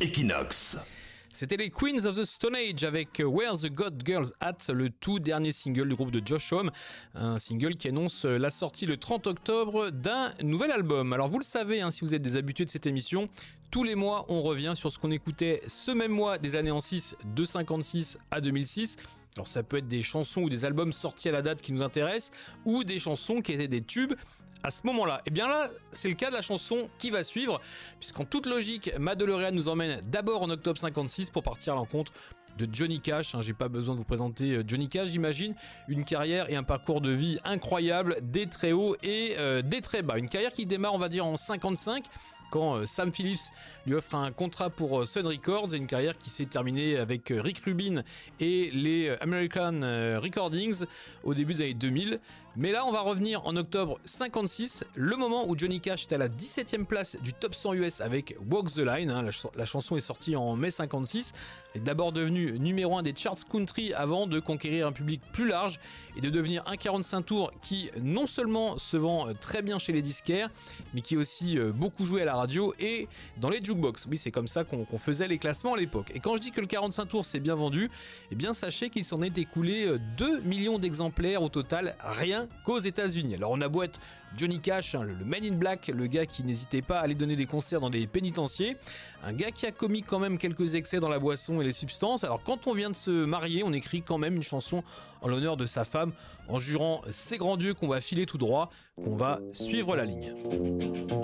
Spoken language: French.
Equinox. C'était les Queens of the Stone Age avec Where the God Girls At, le tout dernier single du groupe de Josh Homme, un single qui annonce la sortie le 30 octobre d'un nouvel album. Alors vous le savez, si vous êtes des habitués de cette émission, tous les mois on revient sur ce qu'on écoutait ce même mois des années en 6, de 56 à 2006. Alors ça peut être des chansons ou des albums sortis à la date qui nous intéressent, ou des chansons qui étaient des tubes à ce moment-là. Et bien là, c'est le cas de la chanson qui va suivre, puisqu'en toute logique, Ma DeLorean nous emmène d'abord en octobre 56 pour partir à l'encontre de Johnny Cash. J'ai pas besoin de vous présenter Johnny Cash, j'imagine. Une carrière et un parcours de vie incroyable, des très hauts et des très bas. Une carrière qui démarre, on va dire, en 55, quand Sam Phillips lui offre un contrat pour Sun Records, et une carrière qui s'est terminée avec Rick Rubin et les American Recordings au début des années 2000. Mais là, on va revenir en octobre 56, le moment où Johnny Cash est à la 17e place du top 100 US avec Walk the Line. La chanson est sortie en mai 56, est d'abord devenue numéro 1 des charts country avant de conquérir un public plus large et de devenir un 45 tours qui non seulement se vend très bien chez les disquaires, mais qui est aussi beaucoup joué à la radio et dans les jukebox. Oui, c'est comme ça qu'on faisait les classements à l'époque. Et quand je dis que le 45 tours s'est bien vendu, eh bien sachez qu'il s'en est écoulé 2 millions d'exemplaires au total, rien qu'aux États-Unis. Alors on a beau être Johnny Cash, le Man in Black, le gars qui n'hésitait pas à aller donner des concerts dans des pénitenciers, un gars qui a commis quand même quelques excès dans la boisson et les substances. Alors quand on vient de se marier, on écrit quand même une chanson en l'honneur de sa femme, en jurant ses grands dieux qu'on va filer tout droit, qu'on va suivre la ligne.